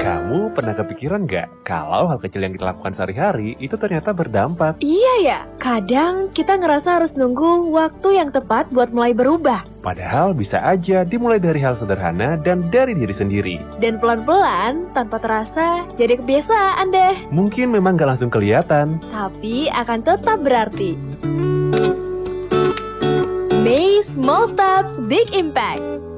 Kamu pernah kepikiran nggak kalau hal kecil yang kita lakukan sehari-hari itu ternyata berdampak? Iya ya, kadang kita ngerasa harus nunggu waktu yang tepat buat mulai berubah. Padahal bisa aja dimulai dari hal sederhana dan dari diri sendiri. Dan pelan-pelan, tanpa terasa, jadi kebiasaan deh. Mungkin memang gak langsung kelihatan. Tapi akan tetap berarti. May Small Steps Big Impact.